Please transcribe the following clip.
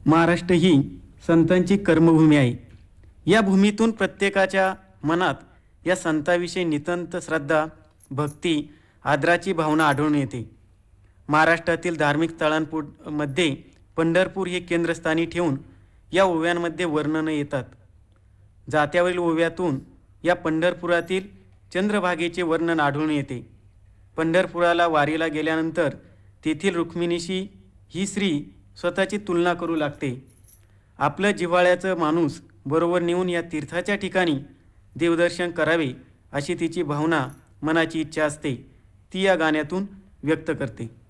महाराष्ट्र ही संतांची कर्मभूमी आहे. या भूमीतून प्रत्येकाच्या मनात या संतांविषयी नितांत श्रद्धा, भक्ती, आदराची भावना आढळून येते. महाराष्ट्रातील धार्मिक स्थळांमध्ये पंढरपूर हे केंद्रस्थानी ठेवून या ओव्यांमध्ये वर्णनं येतात. जात्यावरील ओव्यातून या पंढरपुरातील चंद्रभागेचे वर्णन आढळून येते. पंढरपुराला वारीला गेल्यानंतर तेथील रुक्मिणीशी ही स्त्री स्वतःची तुलना करू लागते. आपलं जिव्हाळ्याचं माणूस बरोबर नेऊन या तीर्थाच्या ठिकाणी देवदर्शन करावे अशी तिची भावना, मनाची इच्छा असते. ती या गाण्यातून व्यक्त करते.